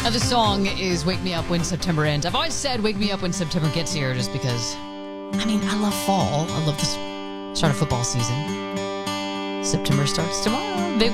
The song is Wake Me Up When September Ends. I've always said wake me up when September gets here just because, I love fall. I love the start of football season. September starts tomorrow. Big